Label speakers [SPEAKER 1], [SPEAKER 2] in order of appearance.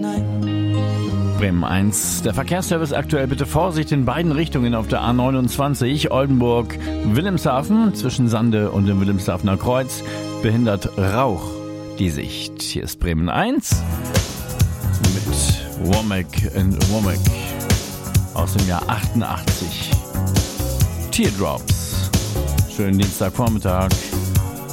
[SPEAKER 1] Bremen 1. Der Verkehrsservice aktuell bitte Vorsicht in beiden Richtungen auf der A29 Oldenburg-Wilhelmshaven zwischen Sande und dem Wilhelmshavener Kreuz behindert Rauch die Sicht. Hier ist Bremen 1 mit Womack & Womack aus dem Jahr 88. Teardrops. Schönen Dienstagvormittag.